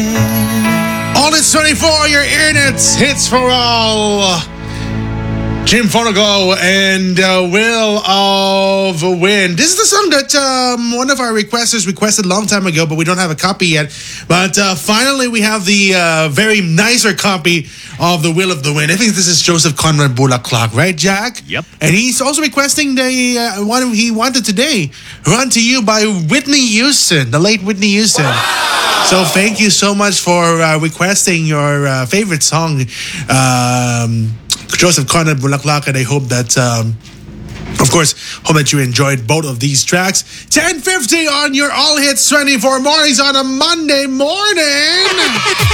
All is 24, you're in it. Hits for all. Jim Fonagle and Will of Wind. This is the song that one of our requesters requested a long time ago, but we don't have a copy yet. But finally, we have the very nicer copy of the Will of the Wind. I think this is Joseph Conrad Bulaklak, right, Jack? Yep. And he's also requesting the one he wanted today, Run to You by Whitney Houston, the late Whitney Houston. Wow. So thank you so much for requesting your favorite song, Joseph Conrad Bulaklak, and I hope that, of course, hope that you enjoyed both of these tracks. 10:50 on your All Hits 24 mornings on a Monday morning.